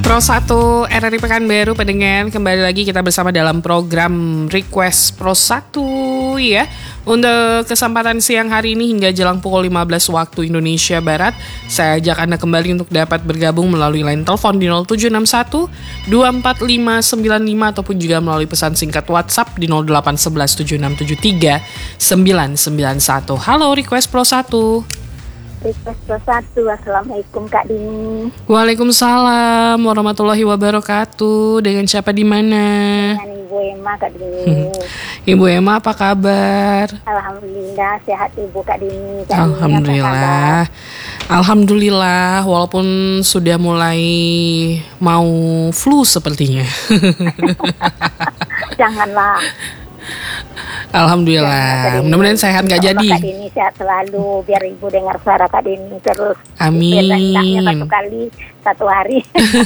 Pro 1 RRI Pekanbaru pendengar, kembali lagi kita bersama dalam program Request Pro 1 ya. Untuk kesempatan siang hari ini hingga jelang pukul 15 waktu Indonesia Barat, saya ajak Anda kembali untuk dapat bergabung melalui line telepon di 0761 24595 ataupun juga melalui pesan singkat WhatsApp di 0811 7673 991. Halo Request Pro 1. Request Pro 1, Assalamualaikum Kak Dini. Waalaikumsalam warahmatullahi wabarakatuh. Dengan siapa di mana? Dengan Ibu Emma Kak Dini. Ibu Emma apa kabar? Alhamdulillah sehat Ibu Kak Dini. Alhamdulillah. Alhamdulillah walaupun sudah mulai mau flu sepertinya. Janganlah. Alhamdulillah. Mudah-mudahan sehat gak jadi. Kak Dini sehat selalu biar Ibu dengar suara Kak Dini terus. Amin. Satu kali satu hari.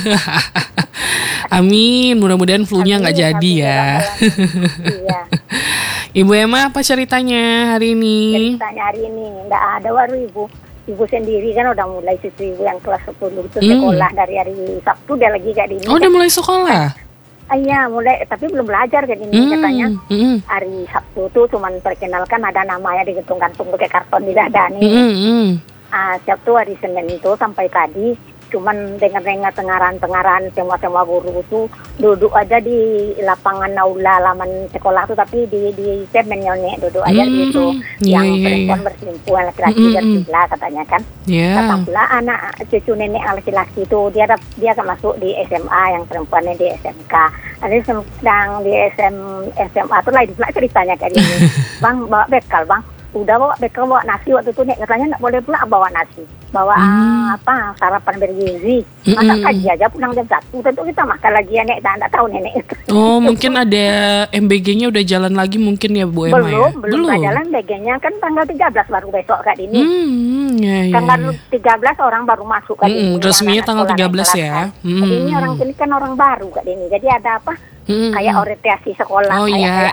Amin. Mudah-mudahan flu-nya gak jadi ya. Iya. Ibu Emma apa ceritanya hari ini? Ceritanya hari ini enggak ada baru Ibu sendiri kan udah mulai siswi Ibu yang kelas 10 itu sekolah dari hari Sabtu dia lagi Kak Dini. Oh, udah mulai sekolah? Iya mulai, tapi belum belajar Kak Dini katanya. Hari Sabtu tuh cuman perkenalkan ada namanya digantung-gantung pakai karton di dada nih. Sabtu hari Senin itu sampai tadi cuman dengar-dengar pengarahan semua guru itu duduk aja di lapangan aula halaman sekolah tuh, tapi di semen nyonya duduk aja gitu. Yang perempuan berselingkuhan, laki-laki bersila katanya kan. Kata pula anak cucu nenek laki-laki itu dia akan masuk di SMA, yang perempuannya di SMK. Ada sedang di SMA tuh lain pula ceritanya kayak gini. Bang bawa bekal bang. Udah bawa bekal, bawa nasi waktu itu nek katanya nggak boleh pula bawa nasi, bawa sarapan bergizi. Masa kaji aja pulang jam 1 tentu kita makan lagi ya nek, tak tahu nenek. Oh mungkin ada MBG-nya udah jalan lagi mungkin ya Bu Emma ya? Belum jalan MBG-nya kan tanggal 13 baru besok Kak Dini. Ya. Tanggal 13 orang baru masuk Kak Dini. Resminya tanggal 13 ya. Jadi ini orang ini kan orang baru Kak Dini. Jadi ada apa? Kayak orientasi sekolah. Oh iya,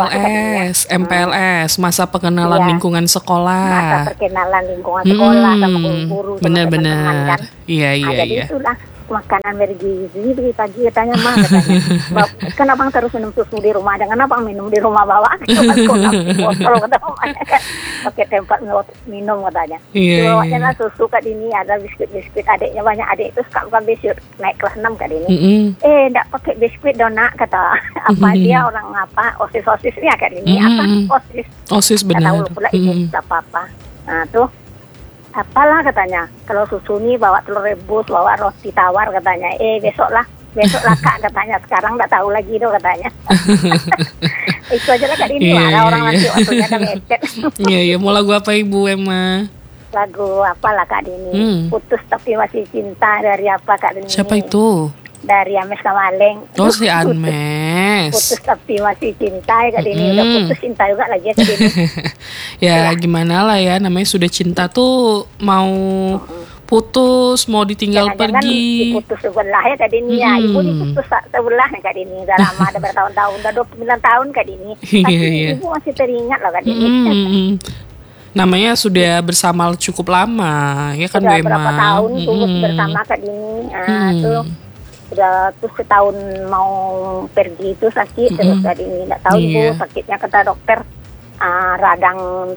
MPLS, masa pengenalan lingkungan sekolah. Masa perkenalan lingkungan sekolah sama guru-guru. Benar-benar. Iya. Jadi itulah makanan bergizi pagi katanya mah katanya. Kan abang terus minum susu di rumah, jangan abang minum di rumah bawa botol kata mamanya kan. Pakai tempat minum katanya. Bawanya lah susu Kak Dini, ada biskuit adiknya banyak, adik itu suka makan biskuit naik kelas 6 Kak Dini. Enggak pakai biskuit dona kata apa dia orang apa osis-osisnya Kak Dini apa osis benar. Tahu pula itu apa. Nah tuh apalah katanya, kalau susu nih bawa telur rebus, bawa roti tawar katanya. Besok lah Kak katanya, sekarang nggak tahu lagi tuh katanya. Itu aja lah Kak Dini, ada orang nanti waktunya ada mepet. Iya, mau lagu apa Ibu Emma? Lagu apalah Kak Dini, Putus Tapi Masih Cinta dari apa Kak Dini? Siapa itu? Dari Ames Kamaleng. Oh si Ames. Putus tapi masih cinta ya Kak Dini. Udah putus cinta juga lagi ya Kak Dini. Ya gimana lah ya, namanya sudah cinta tuh mau putus, mau ditinggal Jangan-jangan pergi. diputus sebelah ya Kak Dini ya. Ibu diputus sebelah ya Kak Dini. Udah lama, ada bertahun-tahun, udah 29 tahun Kak Dini. Tapi ibu masih teringat loh Kak Dini. Namanya sudah bersama cukup lama ya kan Bu Emma. Sudah berapa tahun tuh bersama Kak Dini. Tuh udah terus setahun mau pergi itu sakit terus Kak Dini. Nggak tahu Ibu sakitnya kata dokter radang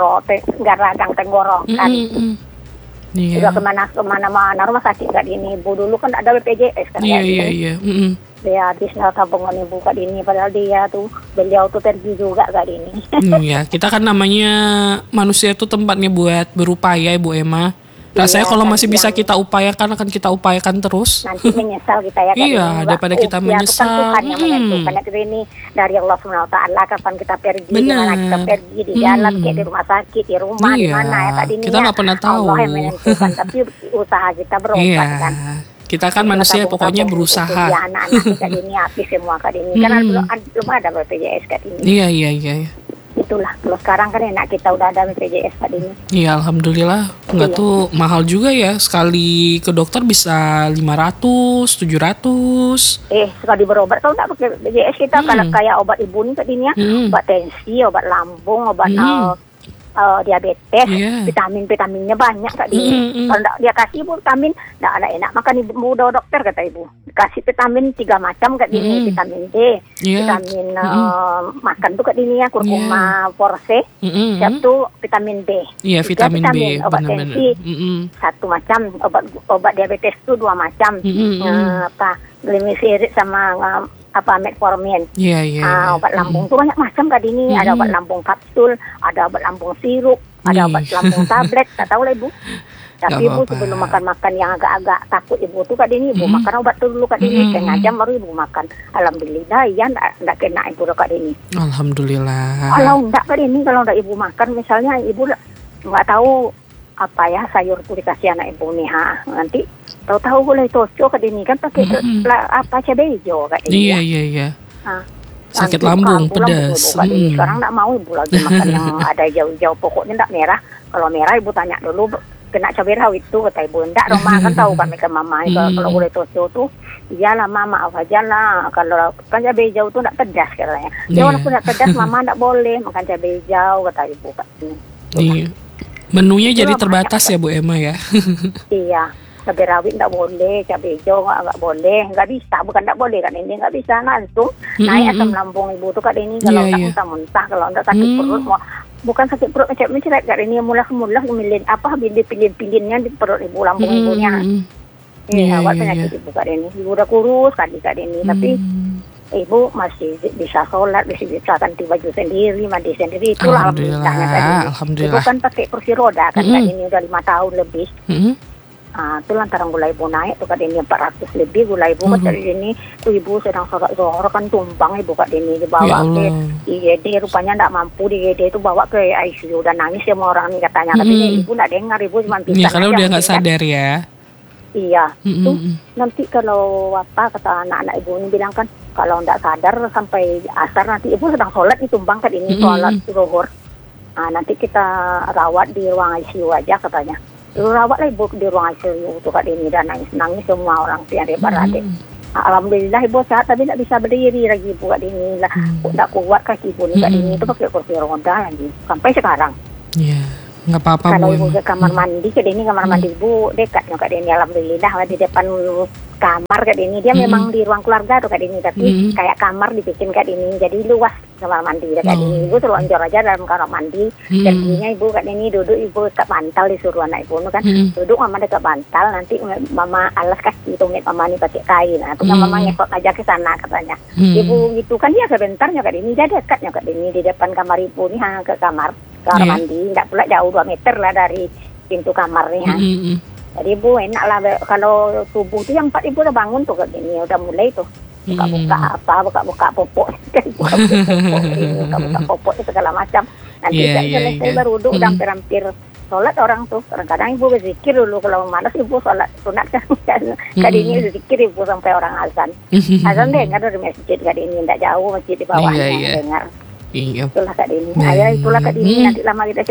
tenggorokan. Udah kemana-mana rumah sakit Kak Dini. Ibu dulu kan ada BPJS kan. Iya. Dia habis tabungan Ibu Kak Dini, padahal beliau tuh pergi juga Kak Dini. Ya kita kan namanya manusia itu tempatnya buat berupaya Ibu Emma. Rasanya kalau masih bisa kita upayakan, akan kita upayakan terus. Nanti menyesal kita ya Kak Dini. Iya, daripada kita menyesal. Tuhan yang menentukan ini dari Allah SWT kapan kita pergi, di mana kita pergi, di jalan, kayak di rumah sakit, di rumah, di mana ya Kak Dini. Kita nggak pernah tahu. Allah yang menentukan, tapi usaha kita berobat kan. Kita kan manusia pokoknya berusaha. Ya anak-anak Kak Dini habis semua Kak Dini. Karena belum ada BPJS Kak Dini. Iya. Itulah, kalau sekarang kan enak kita udah ada BPJS Kak Dini. Iya, alhamdulillah. Enggak tuh mahal juga ya. Sekali ke dokter bisa 500, 700. Sekali berobat kalau nggak pakai BPJS kita kalau kayak obat ibu nih Kak Dini ya. Obat tensi, obat lambung, obat diabetes, vitaminnya banyak Kak Dini. Kalau enggak dia kasih ibu vitamin, enggak ada enak makan ibu muda dokter kata ibu. Kasih vitamin 3 macam Kak Dini, vitamin D, vitamin makan tuh Kak Dini ya, kurkuma forse, satu vitamin B. Iya, vitamin B, obat tensi, satu macam, obat diabetes tuh 2 macam. Glimesirit sama metformin. Obat lambung tuh banyak macam Kak Dini. Ada obat lambung kapsul, ada obat lambung sirup, ada obat lambung tablet. Tak tahu lah ibu. Tapi ibu sebelum makan yang agak-agak takut ibu tuh Kak Dini, ibu makan obat tuh dulu Kak Dini. Setengah jam baru ibu makan. Alhamdulillah ya enggak kena ibu Kak Dini. Alhamdulillah. Kalau enggak Kak Dini, kalau enggak ibu makan misalnya ibu enggak tahu sayur tuh dikasih anak ibu nih nanti tahu-tahu boleh cocok Kak Dini kan pakai cabai hijau Kak Dini. Iya. Sakit lambung, pedas. Sekarang enggak mau ibu lagi makan yang ada hijau-hijau, pokoknya enggak merah. Kalau merah ibu tanya dulu kena cabai rawit tuh kata ibu. Enggak dong kan tahu kami ke mama kalau boleh cocok tuh iyalah mama maaf aja lah, kalau kan cabai hijau tuh enggak pedas katanya. Ya walaupun enggak pedas mama enggak boleh makan cabai hijau kata ibu Kak Dini. Menunya jadi terbatas ya Bu Emma ya. Iya, cabai rawit nggak boleh, cabai hijau nggak boleh, nggak bisa, bukan nggak boleh Kak Dini, nggak bisa langsung naik asam lambung ibu tuh Kak Dini kalau nggak muntah-muntah, kalau nggak sakit perut, bukan sakit perut mencret Kak Dini, mulah pilin-pilinnya di perut ibu, lambung ibunya. Awal penyakit ibu Kak Dini, ibu udah kurus Kak Dini, tapi ibu masih bisa sholat, masih bisa ganti baju sendiri, mandi sendiri. Itulah alhamdulillah. Ibu kan pakai kursi roda kan Kak Dini udah 5 tahun lebih. Itu lantaran gula ibu naik tuh Kak Dini 400 lebih gula ibu Kak Dini. Tuh ibu sedang sholat zuhur kan tumbang ibu Kak Dini dibawa ke IGD, rupanya nggak mampu di IGD itu bawa ke ICU dan nangis semua orang nih katanya. Tapi ibu nggak dengar, ibu cuma bisa. Kalau udah nggak sadar ya. Iya, tuh nanti kalau kata anak-anak ibu ini bilang kan kalau nggak sadar sampai asar nanti ibu sedang sholat ditumbang Kak Dini sholat zuhur. Nanti kita rawat di ruang ICU aja katanya. Rawat lah ibu di ruang ICU tuh Kak Dini dan nangis semua orang yang beradik. Alhamdulillah ibu sehat tapi nggak bisa berdiri lagi ibu Kak Dini lah, nggak kuat kaki ibu nih Kak Dini itu pakai kursi roda lagi sampai sekarang. Nggak apa-apa kalau ibu ke kamar mandi Kak Dini, kamar mandi ibu dekatnya Kak Dini, alhamdulillah di depan kamar Kak Dini, dia memang di ruang keluarga tuh Kak Dini, tapi kayak kamar dibikin Kak Dini, jadi luas kamar mandi Kak Dini. Ibu selonjor aja dalam kamar mandi, jadinya ibu Kak Dini duduk, ibu dekat bantal disuruh anak ibu kan, duduk mama dekat bantal, nanti mama alas kaki tumit mama nih pakai kain, tuh mama ngesot aja ke sana katanya. Ibu gitu kan dia sebentarnya Kak Dini, dia dekatnya Kak Dini di depan kamar ibu nih ke kamar mandi, nggak pula jauh 2 meter lah dari pintu kamar nih. Jadi ibu enak lah kalau subuh tuh yang 4 ibu udah bangun tuh Kak Dini, udah mulai tuh buka-buka popok, buka-buka popok segala macam. Nanti selesai baru duduk udah hampir sholat orang tuh. Kadang-kadang ibu berzikir dulu, kalau malas ibu sholat sunat kan. Kak Dini berzikir ibu sampai orang azan. Azan dengar dari masjid Kak Dini, tidak jauh masjid di bawahnya dengar. Itulah Kak Dini. Itulah Kak Dini. Nanti lama kita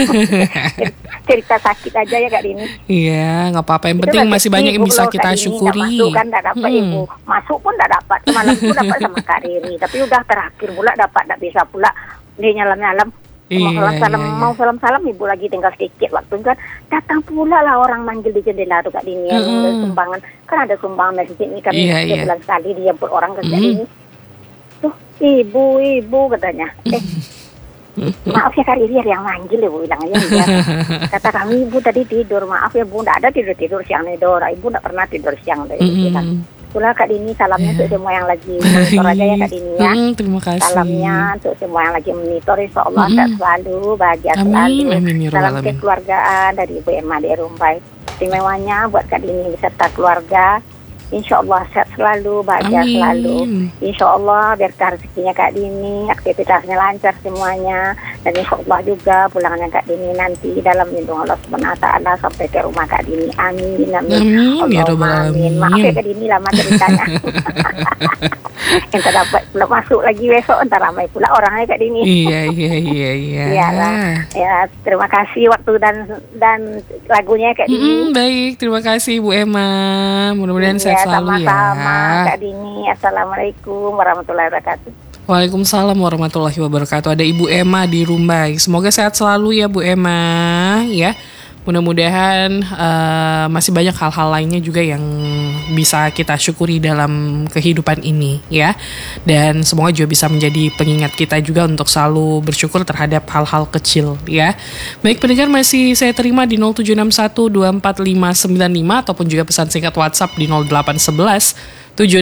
cerita sakit aja ya Kak Dini. Iya, nggak apa-apa. Yang penting masih banyak yang bisa kita syukuri. Masuk kan nggak dapat ibu. Masuk pun nggak dapat. Semalam pun dapat sama Kak Riri. Tapi udah terakhir pula dapat, nggak bisa pula. Dia nyalam-nyalam. Mau salam-salam ibu lagi tinggal sedikit waktu kan datang pula lah orang manggil di jendela tuh Kak Dini. Sumbangan kan ada sumbangan masjid ini kan bulan sekali dijemput orang ke Kak Dini. Tuh ibu katanya maaf ya Kak Riri yang manggil ibu bilang aja ya. Kata kami ibu tadi tidur, maaf ya bu, nggak ada tidur siang nih Dora, ibu nggak pernah tidur siang dari itulah Kak Dini, salamnya untuk semua yang lagi monitor aja ya Kak Dini ya. Terima kasih. Salamnya untuk semua yang lagi monitor, insya Allah sehat selalu, bahagia selalu. Salam kekeluargaan dari Ibu Emma di Rumbai. Istimewanya buat Kak Dini beserta keluarga. Insya Allah sehat selalu, bahagia selalu. Insya Allah berkah rezekinya Kak Dini, aktivitasnya lancar semuanya. Dan insya Allah juga pulangannya Kak Dini nanti dalam lindungan Allah Subhanahu Wa Taala sampai ke rumah Kak Dini. Amin, amin. Amin. Maaf ya Kak Dini lama ceritanya. Entar dapat belum masuk lagi besok, entar ramai pula orangnya Kak Dini. Iya. Iyalah. Ya, terima kasih waktu dan lagunya Kak Dini. Baik, terima kasih Bu Emma. Mudah-mudahan sehat selalu ya. Sama-sama Kak Dini. Assalamualaikum warahmatullahi wabarakatuh. Waalaikumsalam warahmatullahi wabarakatuh. Ada Ibu Emma di Rumbai. Semoga sehat selalu ya Bu Emma ya. Mudah-mudahan masih banyak hal-hal lainnya juga yang bisa kita syukuri dalam kehidupan ini ya. Dan semoga juga bisa menjadi pengingat kita juga untuk selalu bersyukur terhadap hal-hal kecil ya. Baik pendengar, masih saya terima di 0761245595 ataupun juga pesan singkat WhatsApp di 0811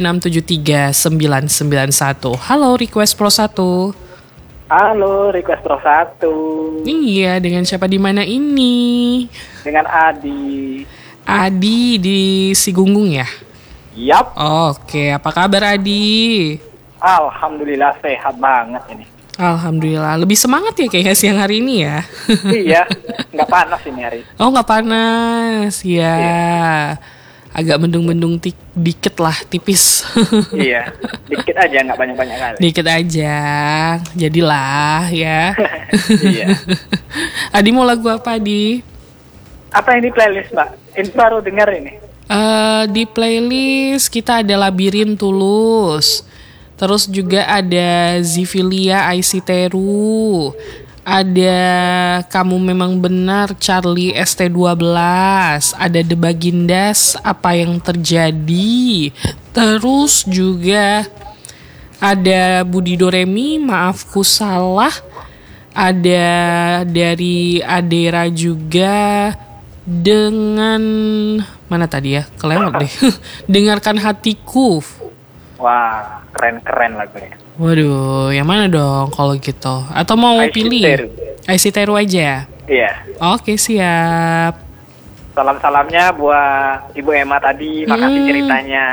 7673 991. Halo Request Pro 1. Halo, Request Pro 1. Iya, dengan siapa di mana ini? Dengan Adi. Adi di Sigunggung ya? Yap. Oke, apa kabar Adi? Alhamdulillah sehat banget ini. Alhamdulillah, lebih semangat ya kayaknya siang hari ini ya? Iya, nggak panas ini hari. Oh, nggak panas, ya. Iya. Agak mendung-mendung dikit lah, tipis. Iya, dikit aja, nggak banyak-banyak kali. Dikit aja, jadilah ya. Iya. Adi mau lagu apa, Adi? Apa ini playlist, Mbak? Ini baru dengar ini. Di playlist kita ada Labirin Tulus. Terus juga ada Zivilia Aisiteru. Ada Kamu Memang Benar Charlie ST12, ada The Bagindas Apa Yang Terjadi, terus juga ada Budi Doremi Maafku Salah, ada dari Adera juga dengan mana tadi ya, kelewat deh. Dengarkan Hatiku. Wah, keren-keren lagunya. Waduh, yang mana dong kalau gitu? Atau mau pilih? Aisiteru aja? Iya. Oke, siap. Salam-salamnya buat Ibu Emma tadi, makasih ceritanya.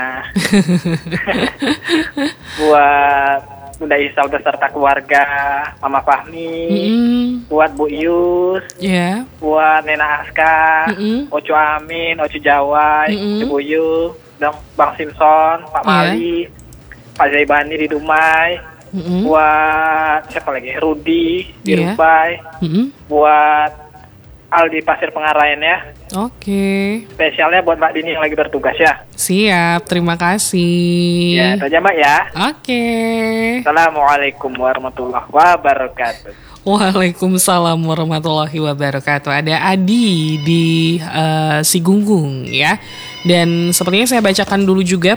Buat Bunda Isal beserta keluarga, Mama Fahmi, buat Bu Yus, buat Nena Aska, Ocu Amin, Ocu Jawai, Ibu Yu, Bang Simpson, Pak Mali, Pak Zaibani di Dumai, buat siapa lagi? Rudi di Rumbai, buat Aldi Pasir Pengarayan ya. Oke. Spesialnya buat Mbak Dini yang lagi bertugas ya. Siap, terima kasih. Ya, itu aja Mbak ya. Oke. Assalamualaikum warahmatullahi wabarakatuh. Waalaikumsalam warahmatullahi wabarakatuh. Ada Adi di Sigunggung ya. Dan sepertinya saya bacakan dulu juga